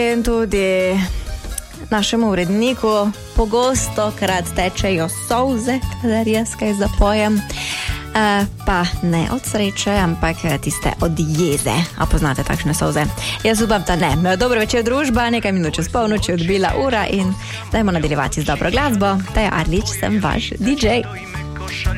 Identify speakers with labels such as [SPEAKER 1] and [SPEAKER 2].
[SPEAKER 1] in tudi našemu uredniku pogosto krat tečejo solze, kadar jaz kaj zapojem. Pa ne od sreče, ampak tiste od jeze. A poznate takšne solze? Jaz upam, da ne. Dobro večer, družba, nekaj minut čez polnoč je odbila ura in dajmo nadaljevati z dobro glasbo. Taja Arlič, sem vaš DJ.